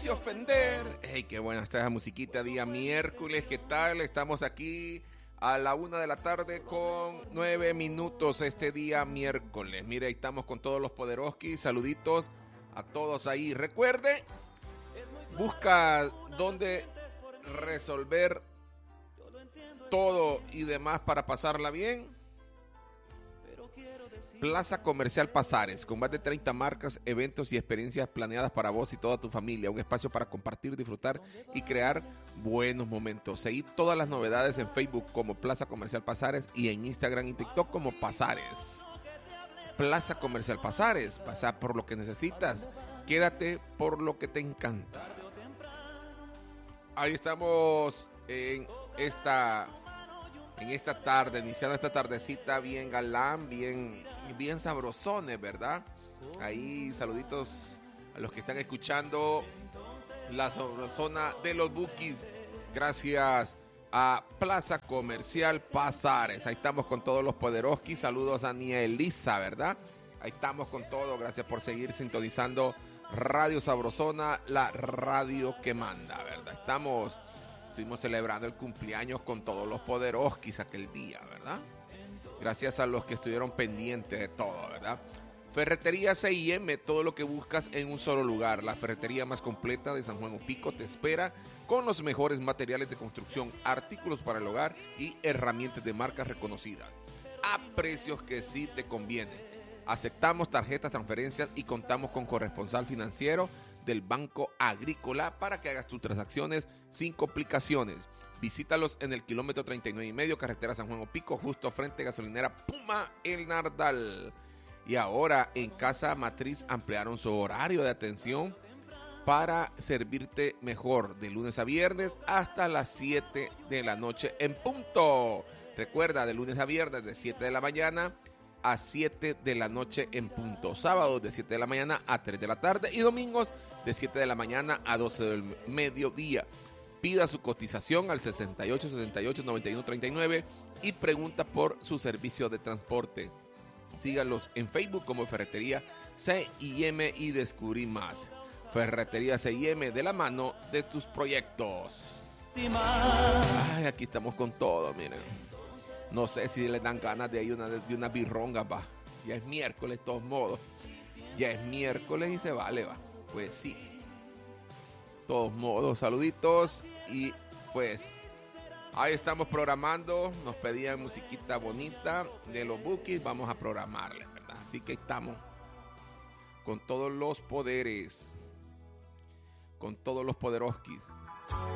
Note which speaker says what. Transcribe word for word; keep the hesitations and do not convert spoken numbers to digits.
Speaker 1: quise ofender. Hey, qué buena está esa musiquita, día miércoles, ¿qué tal? Estamos aquí a la una de la tarde con nueve minutos este día miércoles. Mire, ahí estamos con todos los poderoskis, saluditos a todos ahí. Recuerde, busca dónde resolver todo y demás para pasarla bien. Plaza Comercial Pasares, con más de treinta marcas, eventos y experiencias planeadas para vos y toda tu familia. Un espacio para compartir, disfrutar y crear buenos momentos. Seguid todas las novedades en Facebook como Plaza Comercial Pasares y en Instagram y TikTok como Pasares. Plaza Comercial Pasares, pasa por lo que necesitas, quédate por lo que te encanta. Ahí estamos en esta... En esta tarde, iniciando esta tardecita bien galán, bien, bien sabrosones, ¿verdad? Ahí saluditos a los que están escuchando la sabrosona de los Bukis. Gracias a Plaza Comercial Pasares. Ahí estamos con todos los poderoskis. Saludos a Nia Elisa, ¿verdad? Ahí estamos con todo. Gracias por seguir sintonizando Radio Sabrosona, la radio que manda, ¿verdad? Estamos... Estuvimos celebrando el cumpleaños con todos los poderoskis aquel día, ¿verdad? Gracias a los que estuvieron pendientes de todo, ¿verdad? Ferretería C I M, todo lo que buscas en un solo lugar. La ferretería más completa de San Juan Opico te espera con los mejores materiales de construcción, artículos para el hogar y herramientas de marcas reconocidas. A precios que sí te convienen. Aceptamos tarjetas, transferencias y contamos con corresponsal financiero del Banco Agrícola para que hagas tus transacciones sin complicaciones. Visítalos en el kilómetro treinta y nueve y medio, carretera San Juan Opico, justo frente a gasolinera Puma El Nardal. Y ahora en Casa Matriz ampliaron su horario de atención para servirte mejor de lunes a viernes hasta las siete de la noche en punto. Recuerda, de lunes a viernes de siete de la mañana a siete de la noche en punto. Sábados de siete de la mañana a tres de la tarde y domingos de siete de la mañana a doce del mediodía. Pida su cotización al sesenta y ocho, sesenta y ocho, noventa y uno, treinta y nueve y pregunta por su servicio de transporte. Sígalos en Facebook como Ferretería C I M y descubrí más. Ferretería C I M, de la mano de tus proyectos. Ay, aquí estamos con todo, miren. No sé si les dan ganas de ir una, de una birronga, va. Ya es miércoles, de todos modos. Ya es miércoles y se vale, va. Pues sí. De todos modos, saluditos. Y pues, ahí estamos programando. Nos pedían musiquita bonita de los Bukis. Vamos a programarles, ¿verdad? Así que estamos con todos los poderes. Con todos los poderoskis.